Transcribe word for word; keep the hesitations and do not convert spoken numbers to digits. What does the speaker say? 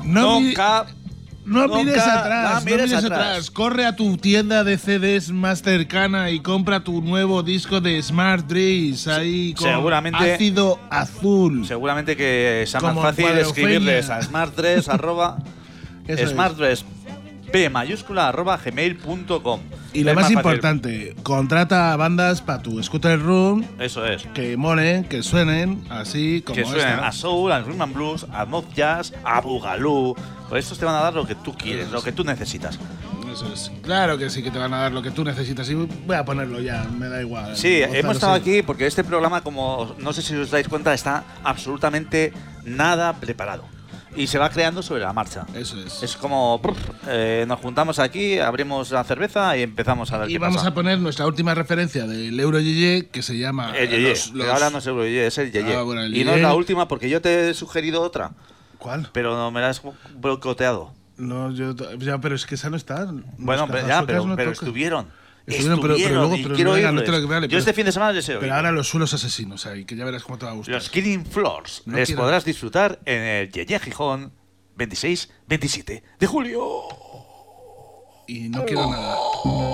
No Nunca. No nunca, mires atrás, no mires no mires atrás. atrás. Corre a tu tienda de C Ds más cercana y compra tu nuevo disco de Smart Drinks ahí con seguramente- ácido azul. Seguramente que sea más Como fácil cuadrofeña. escribirles a smartdress arroba Eso es. smartdress p mayúscula arroba gmail punto com. Y lo Es más, fácil. importante, contrata a bandas para tu Scooter Room Eso es. que molen, que suenen así como Que suenen esta. a soul, a rhythm and blues, a mod jazz, a boogaloo. Pues estos te van a dar lo que tú quieres, lo que tú necesitas. Eso es. Claro que sí que te van a dar lo que tú necesitas y voy a ponerlo ya, me da igual. Sí, Gonzalo, hemos estado sí. aquí porque este programa, como no sé si os dais cuenta, está absolutamente nada preparado. Y se va creando sobre la marcha. Eso es. Es como brr, eh, nos juntamos aquí, abrimos la cerveza y empezamos a ver Y qué vamos pasa. a poner nuestra última referencia del Euro Yeye, que se llama El yeye. los- los- Ahora no es el yeye, es el yeye. Ah, bueno, el y no es yeye. la última porque yo te he sugerido otra, ¿Cuál? pero no me la has boicoteado. No, yo ya, pero es que esa no está. Bueno, Los pero, ya, Cazasocas pero, no pero toca. estuvieron. Estuvieron, pero- pero luego- y pero quiero no era- no oírles. te lo- vale, Yo pero- este fin de semana les he oído. Pero ahora los suelos asesinos ahí, que ya verás cómo te va a gustar. Los Killing Floors No les quiero- podrás disfrutar en el Yeye Gijón veintiséis veintisiete de julio. Y no quiero nada.